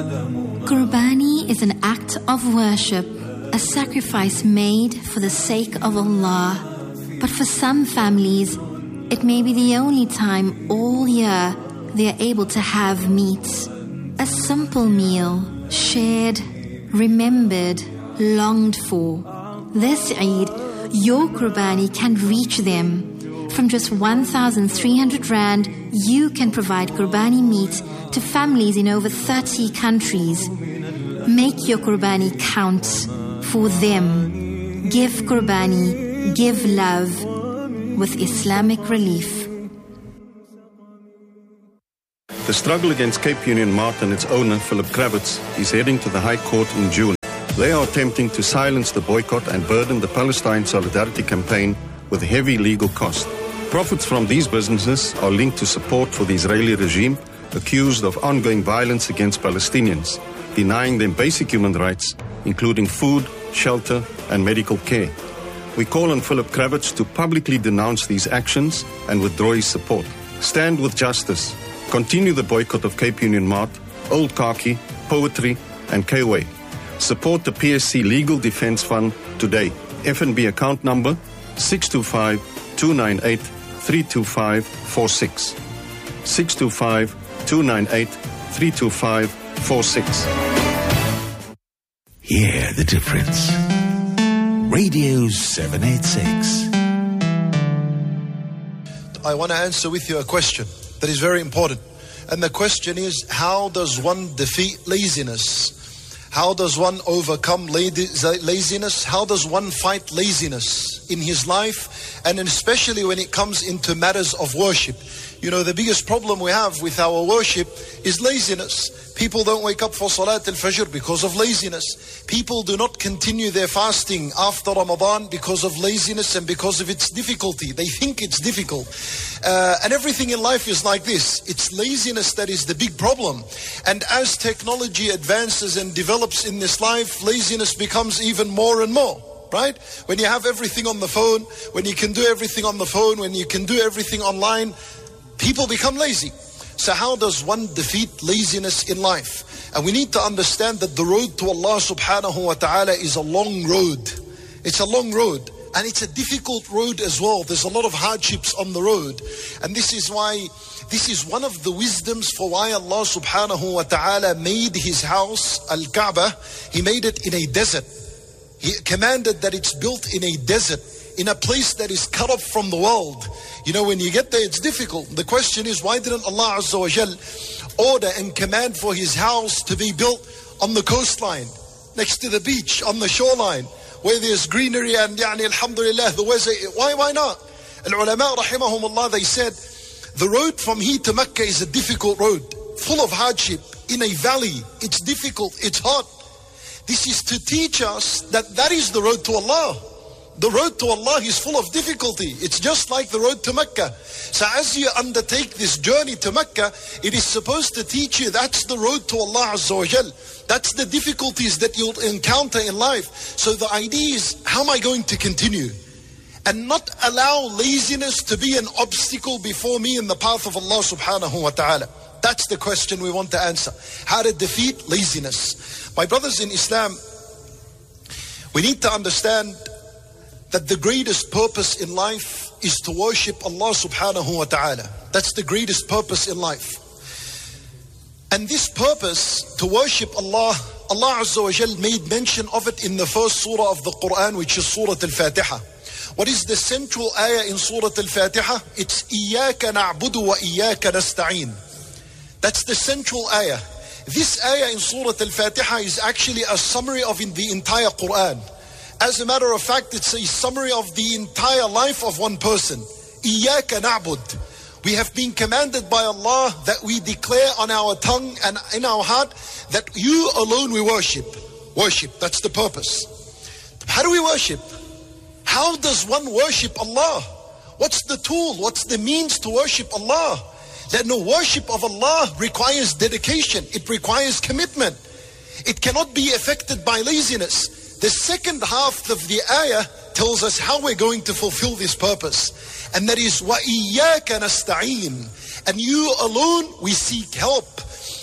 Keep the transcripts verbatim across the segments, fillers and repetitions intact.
Qurbani is an act of worship, a sacrifice made for the sake of Allah. But for some families, it may be the only time all year they are able to have meat. A simple meal, shared, remembered, longed for. This Eid, your Qurbani can reach them. From just one thousand three hundred rand, you can provide Qurbani meat to families in over thirty countries. Make your Qurbani count for them. Give Qurbani, give love with Islamic Relief. The struggle against Cape Union Mart and its owner, Philip Kravitz, is heading to the High Court in June. They are attempting to silence the boycott and burden the Palestine Solidarity Campaign with heavy legal costs. Profits from these businesses are linked to support for the Israeli regime, accused of ongoing violence against Palestinians, denying them basic human rights, including food, shelter, and medical care. We call on Philip Kravitz to publicly denounce these actions and withdraw his support. Stand with justice. Continue the boycott of Cape Union Mart, Old Khaki, Poetry, and K-Way. Support the P S C Legal Defense Fund today. F N B account number six two five, two nine eight, three two five four six. six two five, two nine eight, three two five four six. Hear the difference. Radio seven eighty-six. I want to answer with you a question that is very important. And the question is, how does one defeat laziness? How does one overcome laziness? How does one fight laziness in his life? And especially when it comes into matters of worship. You know, the biggest problem we have with our worship is laziness. People don't wake up for Salat al-Fajr because of laziness. People do not continue their fasting after Ramadan because of laziness and because of its difficulty. They think it's difficult. Uh, and everything in life is like this. It's laziness that is the big problem. And as technology advances and develops in this life, laziness becomes even more and more. Right? When you have everything on the phone, when you can do everything on the phone, when you can do everything online, people become lazy. So how does one defeat laziness in life? And we need to understand that the road to Allah subhanahu wa ta'ala is a long road. It's a long road. And it's a difficult road as well. There's a lot of hardships on the road. And this is why, this is one of the wisdoms for why Allah subhanahu wa ta'ala made His house, Al-Kaaba, He made it in a desert. He commanded that it's built in a desert, in a place that is cut off from the world. You know, when you get there, it's difficult. The question is, why didn't Allah Azza wa Jal order and command for His house to be built on the coastline, next to the beach, on the shoreline, where there's greenery and, yani, alhamdulillah, the weather? Why, why not? Al-ulama, rahimahumullah, they said, the road from here to Mecca is a difficult road, full of hardship, in a valley. It's difficult, it's hot. This is to teach us that that is the road to Allah. The road to Allah is full of difficulty. It's just like the road to Mecca. So as you undertake this journey to Mecca, it is supposed to teach you that's the road to Allah Azza wa Jal. That's the difficulties that you'll encounter in life. So the idea is, how am I going to continue? And not allow laziness to be an obstacle before me in the path of Allah subhanahu wa ta'ala. That's the question we want to answer. How to defeat laziness. My brothers in Islam, we need to understand that the greatest purpose in life is to worship Allah subhanahu wa ta'ala. That's the greatest purpose in life. And this purpose, to worship Allah, Allah Azza wa Jal made mention of it in the first surah of the Quran, which is Surah Al-Fatiha. What is the central ayah in Surah Al-Fatiha? It's إِيَّاكَ نَعْبُدُ وَإِيَّاكَ نَسْتَعِينَ. That's the central ayah. This ayah in Surah Al-Fatiha is actually a summary of in the entire Quran. As a matter of fact, it's a summary of the entire life of one person. إِيَّاكَ نَعْبُدُ. We have been commanded by Allah that we declare on our tongue and in our heart that you alone we worship. Worship, that's the purpose. How do we worship? How does one worship Allah? What's the tool? What's the means to worship Allah? That no, worship of Allah requires dedication. It requires commitment. It cannot be affected by laziness. The second half of the ayah tells us how we're going to fulfill this purpose. And that is, وَإِيَّاكَ نَسْتَعِينَ. And you alone we seek help.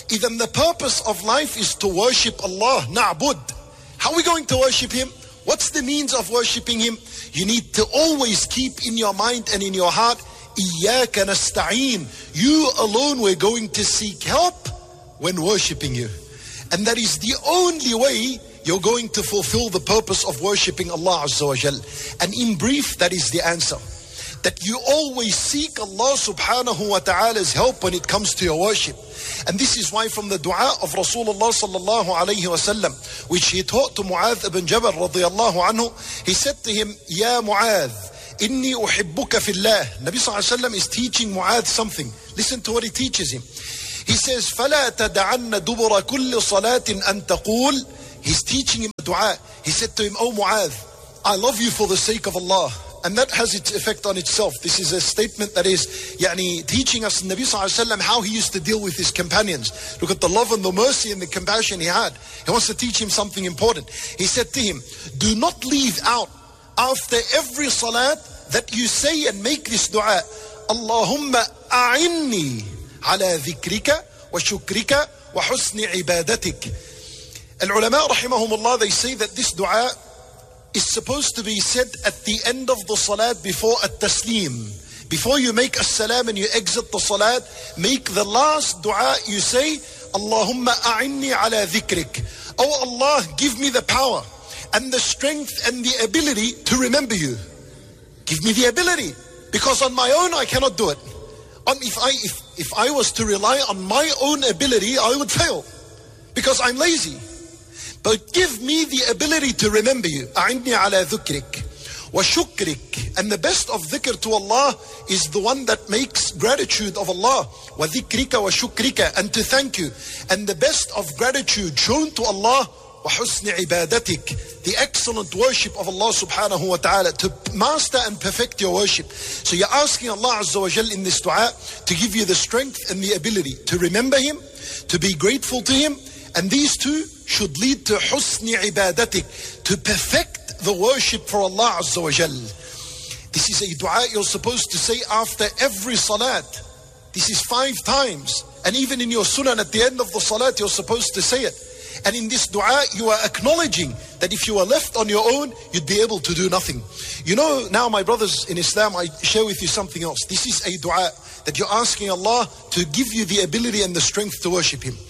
Even the purpose of life is to worship Allah, na'bud. How are we going to worship Him? What's the means of worshipping Him? You need to always keep in your mind and in your heart, Iyyaka nasta'een. You alone we're going to seek help when worshipping you. And that is the only way you're going to fulfill the purpose of worshipping Allah Azza wa Jal. And in brief, that is the answer. That you always seek Allah subhanahu wa ta'ala's help when it comes to your worship. And this is why from the dua of Rasulullah sallallahu alayhi wa sallam, which he taught to Mu'adh ibn Jabal radiyallahu anhu, he said to him, Ya Mu'adh, inni uhibbuka fillah. Nabi sallallahu alayhi wa sallam is teaching Mu'adh something. Listen to what he teaches him. He says, فَلَا تَدَعَنَّ دُبُرَ كُلِّ صَلَاةٍ أَن تَقُولْ. He's teaching him a dua. He said to him, Oh Mu'adh, I love you for the sake of Allah. And that has its effect on itself. This is a statement that is yani, teaching us Nabi Sallallahu Alaihi Wasallam how he used to deal with his companions. Look at the love and the mercy and the compassion he had. He wants to teach him something important. He said to him, do not leave out after every salat that you say and make this dua, Allahumma a'inni ala dhikrika wa shukrika wa husni ibadatik. Al-ulama rahimahumullah, they say that this dua is supposed to be said at the end of the salat before at-taslim. Before you make as-salam and you exit the salat, make the last dua you say, Allahumma a'inni ala dhikrik. Oh Allah, give me the power and the strength and the ability to remember you. Give me the ability, because on my own I cannot do it. On, if I if, if I was to rely on my own ability, I would fail, because I'm lazy. But give me the ability to remember you. أعني على ذكرك وشكرك. And the best of dhikr to Allah is the one that makes gratitude of Allah. وذكرك وشكرك. And to thank you. And the best of gratitude shown to Allah, وحسن عبادتك. The excellent worship of Allah subhanahu wa ta'ala. To master and perfect your worship. So you're asking Allah Azza wa Jal in this dua to give you the strength and the ability to remember Him, to be grateful to Him. And these two should lead to husni ibadatik, to perfect the worship for Allah Azza wa Jal. This is a dua you're supposed to say after every salat. This is five times. And even in your sunan at the end of the salat, you're supposed to say it. And in this dua, you are acknowledging that if you are left on your own, you'd be able to do nothing. You know, now my brothers in Islam, I share with you something else. This is a dua that you're asking Allah to give you the ability and the strength to worship Him.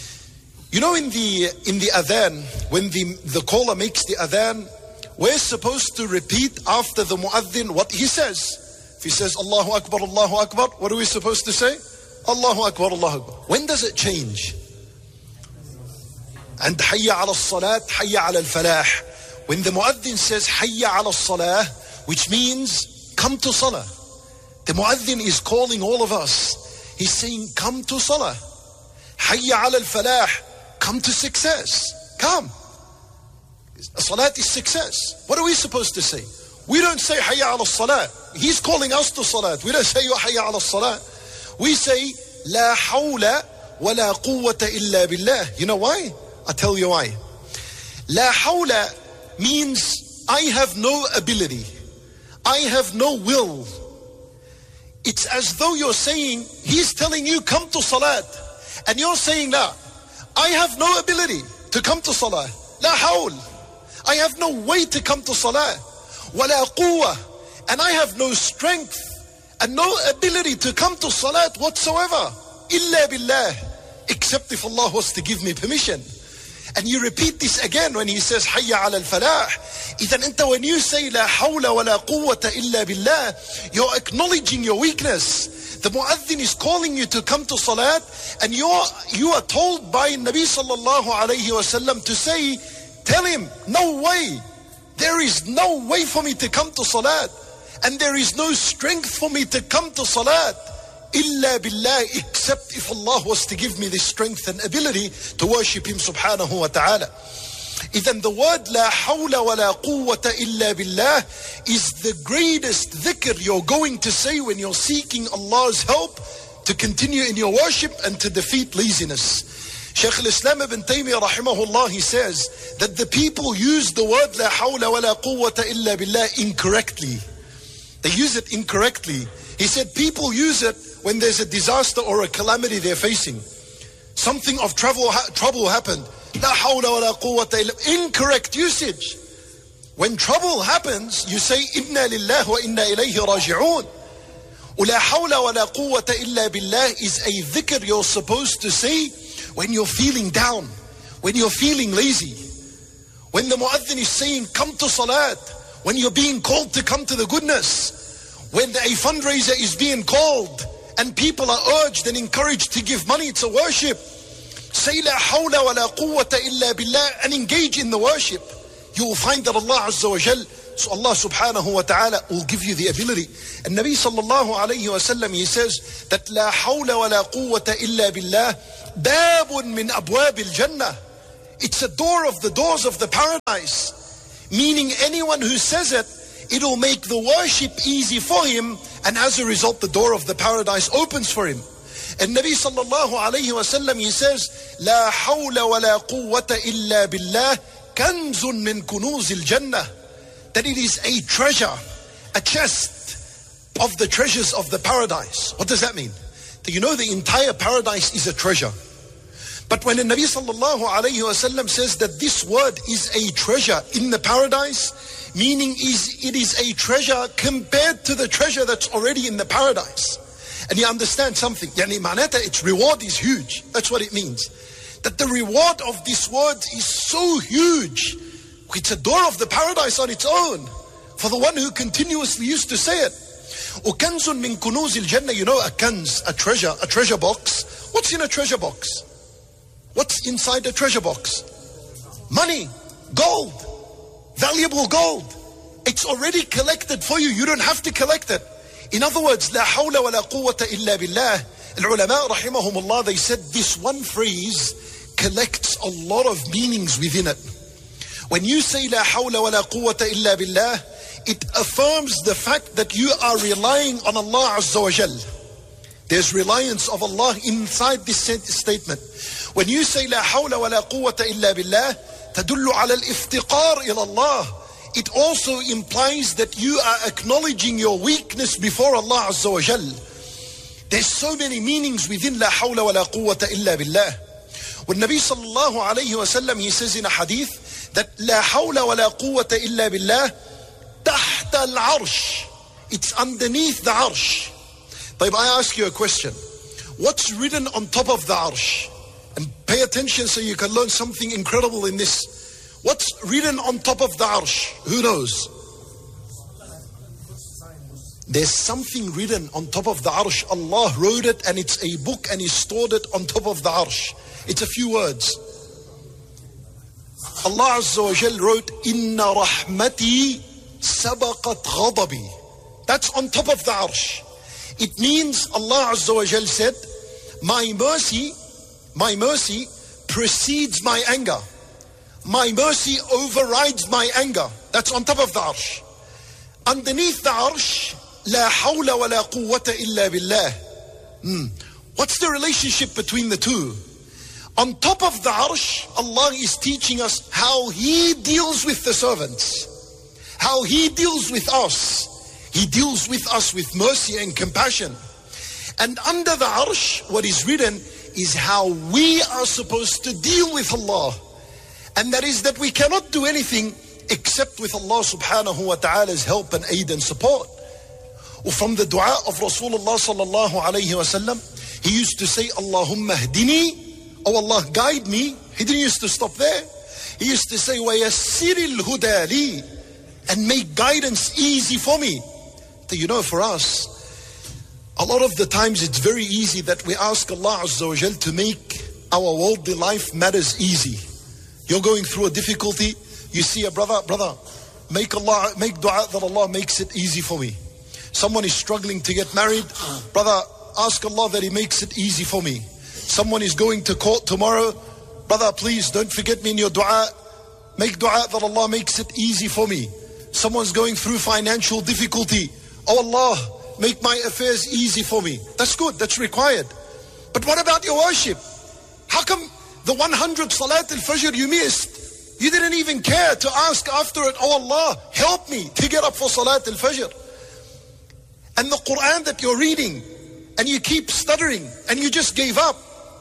You know, in the in the adhan, when the, the caller makes the adhan, we're supposed to repeat after the muaddin what he says. If he says Allahu Akbar, Allahu Akbar, what are we supposed to say? Allahu Akbar, Allahu Akbar. When does it change? And Hayya ala salat, Hayya ala al-falah. When the muaddin says Hayya ala salah, which means come to salah. The muaddin is calling all of us. He's saying come to salah. Hayya ala al-falah. Come to success. Come. Salat is success. What are we supposed to say? We don't say Hayya ala salat. He's calling us to salat. We don't say Hayya ala salat. We say La hawla wa la quwwata illa billah. You know why? I'll tell you why. La hawla means I have no ability. I have no will. It's as though you're saying, he's telling you come to salat. And you're saying that. I have no ability to come to salah. La hawl. I have no way to come to salah. Wala quwwah. And I have no strength and no ability to come to salat whatsoever. Illa billah. Except if Allah was to give me permission. And you repeat this again when he says Hayya ala al-falah. Idhan anta, when you say La hawla wa la quwwata illa billah, you're acknowledging your weakness. The muaddin is calling you to come to salat, and you're, you are told by Nabi sallallahu alayhi wa sallam to say, tell him, no way. There is no way for me to come to salat. And there is no strength for me to come to salat. Illa billah, except if Allah was to give me the strength and ability to worship Him subhanahu wa ta'ala. Even the word La hawla wa la quwwata illa billah is the greatest dhikr you're going to say when you're seeking Allah's help to continue in your worship and to defeat laziness. Shaykh al-Islam ibn Taymiyyah rahimahullah, he says that the people use the word La hawla wa la quwwata illa billah incorrectly. They use it incorrectly. He said people use it when there's a disaster or a calamity they're facing. Something of trouble, ha- trouble happened. La hawla wa la quwwata illa. Incorrect usage. When trouble happens, you say, Inna lillahi wa inna ilayhi raji'un. La hawla wa la quwwata illa billah is a dhikr you're supposed to say when you're feeling down, when you're feeling lazy, when the muadhin is saying, come to salat, when you're being called to come to the goodness, when a fundraiser is being called, and people are urged and encouraged to give money to worship. Say la hawla wa la quwwata illa billah and engage in the worship. You will find that Allah Azza wa Jal, so Allah subhanahu wa ta'ala will give you the ability. And Nabi sallallahu alayhi wa sallam, he says that la hawla wa la quwwata illa billah babun min abwab al-jannah. It's a door of the doors of the paradise. Meaning anyone who says it, it'll make the worship easy for him, and as a result the door of the paradise opens for him. And Nabi sallallahu alayhi wa sallam, he says, La hawla wa la quwwata illa billah kanzun min kunuz al-jannah. That it is a treasure, a chest of the treasures of the paradise. What does that mean? Do you know the entire paradise is a treasure? But when the Nabi sallallahu alayhi wa sallam says that this word is a treasure in the paradise, meaning is it is a treasure compared to the treasure that's already in the paradise. And you understand something, yani manata, its reward is huge. That's what it means. That the reward of this word is so huge. It's a door of the paradise on its own for the one who continuously used to say it. وَكَنْزٌ مِّن كُنُوزِ الْجَنَّةِ. You know, a kanz, a treasure, a treasure box. What's in a treasure box? What's inside a treasure box? Money, gold, valuable gold. It's already collected for you. You don't have to collect it. In other words, la hawla wa la quwwata illa billah. Al-ulama rahimahumullah, they said this one phrase collects a lot of meanings within it. When you say la hawla wa la quwwata illa billah, it affirms the fact that you are relying on Allah Azza wa Jal. There's reliance of Allah inside this statement. When you say la hawla wa la quwwata illa billah, tadullu ala al-iftiqar ila Allah. It also implies that you are acknowledging your weakness before Allah Azza wa Jal. There's so many meanings within la hawla wa la quwwata illa billah. When Nabi sallallahu alayhi wa sallam, he says in a hadith that la hawla wa la quwwata illa billah tahta al-arsh. It's underneath the arsh. But I ask you a question. What's written on top of the arsh? And pay attention so you can learn something incredible in this. What's written on top of the arsh? Who knows? There's something written on top of the arsh. Allah wrote it and it's a book and He stored it on top of the arsh. It's a few words. Allah Azza wa Jal wrote, Inna rahmati sabaqat ghadabi. That's on top of the arsh. It means Allah Azza wa Jal said, my mercy, my mercy precedes my anger. My mercy overrides my anger. That's on top of the arsh. Underneath the arsh, la hawla wa la quwwata illa billah. Hmm. What's the relationship between the two? On top of the arsh, Allah is teaching us how He deals with the servants. How He deals with us. He deals with us with mercy and compassion. And under the arsh, what is written is how we are supposed to deal with Allah. And that is that we cannot do anything except with Allah subhanahu wa ta'ala's help and aid and support. From the dua of Rasulullah sallallahu alayhi wa sallam, he used to say, Allahumma hdini, oh Allah, guide me. He didn't used to stop there. He used to say, wa yassiril huda li, and make guidance easy for me. You know, for us, a lot of the times it's very easy that we ask Allah Azza wa Jal to make our worldly life matters easy. You're going through a difficulty, you see a brother, brother, make Allah, make dua that Allah makes it easy for me. Someone is struggling to get married, brother, ask Allah that He makes it easy for me. Someone is going to court tomorrow, brother, please don't forget me in your dua. Make dua that Allah makes it easy for me. Someone's going through financial difficulty. Oh Allah, make my affairs easy for me. That's good, that's required. But what about your worship? How come the one hundred Salat al-Fajr you missed, you didn't even care to ask after it, oh Allah, help me to get up for Salat al-Fajr? And the Quran that you're reading, and you keep stuttering, and you just gave up.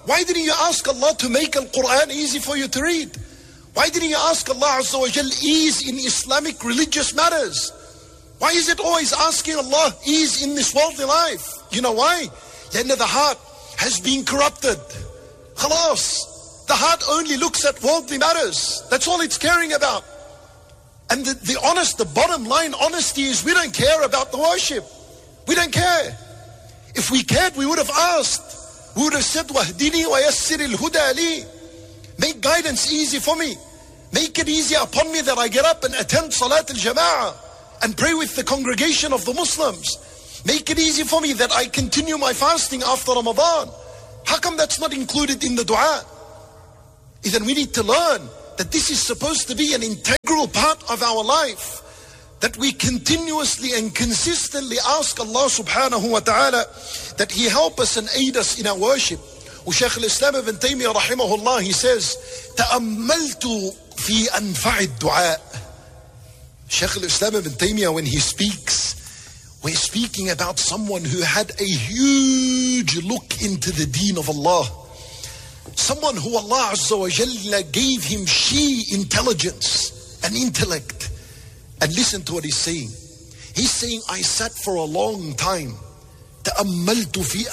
Why didn't you ask Allah to make Al-Quran easy for you to read? Why didn't you ask Allah Azza wa Jal ease in Islamic religious matters? Why is it always asking Allah ease in this worldly life? You know why? Then the heart has been corrupted. Khalas. The heart only looks at worldly matters. That's all it's caring about. And the, the honest, the bottom line honesty is we don't care about the worship. We don't care. If we cared, we would have asked. We would have said, وَهْدِنِي وَيَسِّرِ الْهُدَى لِي. Make guidance easy for me. Make it easy upon me that I get up and attend Salat al-Jama'ah and pray with the congregation of the Muslims. Make it easy for me that I continue my fasting after Ramadan. How come that's not included in the dua? Then we need to learn that this is supposed to be an integral part of our life. That we continuously and consistently ask Allah subhanahu wa ta'ala that He help us and aid us in our worship. وشيخ الإسلام ابن تيمية رحمه الله, he says, تأملت في أنفع الدعاء. Shaykh al-Islam ibn Taymiyyah, when he speaks, we're speaking about someone who had a huge look into the deen of Allah. Someone who Allah Azza wa Jalla gave him she intelligence and intellect. And listen to what he's saying. He's saying, I sat for a long time. تأملت في